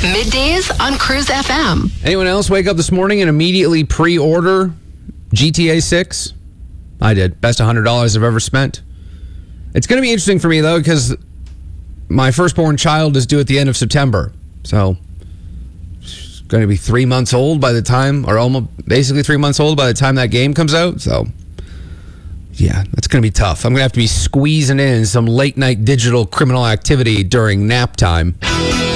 Middays on Cruise FM. Anyone else wake up this morning and immediately pre-order GTA 6? I did. Best $100 I've ever spent. It's going to be interesting for me, though, because my firstborn child is due at the end of September. So, she's going to be 3 months old by the time, or almost basically 3 months old by the time that game comes out. So, yeah, that's going to be tough. I'm going to have to be squeezing in some late-night digital criminal activity during nap time.